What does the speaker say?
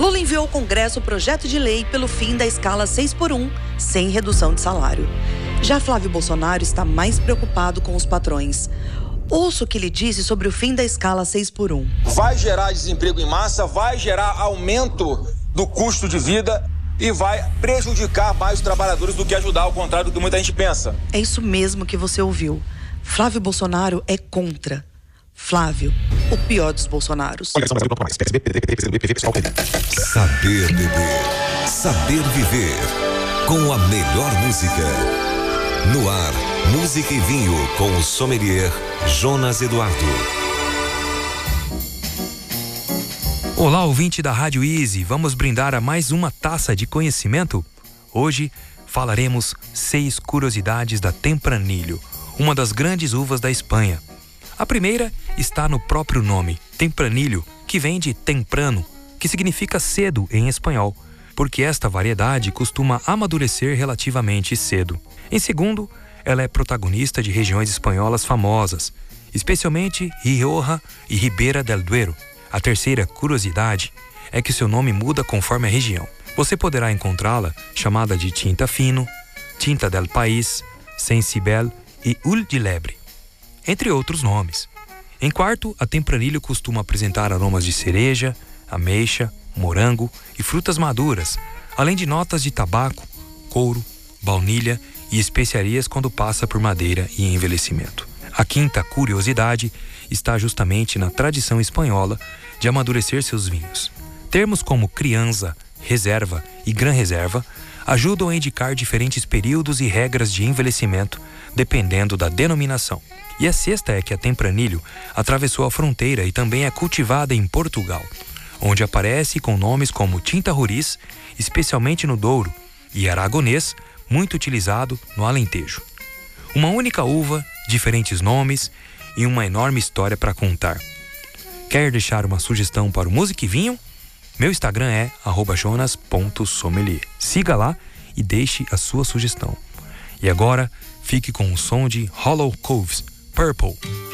Lula enviou ao Congresso o projeto de lei pelo fim da escala 6x1, sem redução de salário. Já Flávio Bolsonaro está mais preocupado com os patrões. Ouça o que ele disse sobre o fim da escala 6x1. Vai gerar desemprego em massa, vai gerar aumento do custo de vida e vai prejudicar mais os trabalhadores do que ajudar, ao contrário do que muita gente pensa. É isso mesmo que você ouviu. Flávio Bolsonaro é contra. Flávio, o pior dos Bolsonaros. Saber beber, saber viver, com a melhor música. No ar, Música e Vinho, com o sommelier Jonas Eduardo. Olá, ouvinte da Rádio Easy, vamos brindar a mais uma taça de conhecimento? Hoje falaremos 6 curiosidades da Tempranillo, uma das grandes uvas da Espanha. A primeira está no próprio nome, Tempranillo, que vem de temprano, que significa cedo em espanhol, porque esta variedade costuma amadurecer relativamente cedo. Em segundo, ela é protagonista de regiões espanholas famosas, especialmente Rioja e Ribera del Duero. A terceira curiosidade é que seu nome muda conforme a região. Você poderá encontrá-la chamada de Tinta Fino, Tinta del País, Sensibel e Ul de Lebre, entre outros nomes. Em quarto, a Tempranillo costuma apresentar aromas de cereja, ameixa, morango e frutas maduras, além de notas de tabaco, couro, baunilha e especiarias quando passa por madeira e envelhecimento. A quinta curiosidade está justamente na tradição espanhola de amadurecer seus vinhos. Termos como criança, reserva e gran reserva ajudam a indicar diferentes períodos e regras de envelhecimento, dependendo da denominação. E a sexta é que a Tempranillo atravessou a fronteira e também é cultivada em Portugal, onde aparece com nomes como Tinta Roriz, especialmente no Douro, e Aragonês, muito utilizado no Alentejo. Uma única uva, diferentes nomes e uma enorme história para contar. Quer deixar uma sugestão para o Música e Vinho? Meu Instagram é @jonas.sommelier. Siga lá e deixe a sua sugestão. E agora, fique com o som de Hollow Coves, Purple.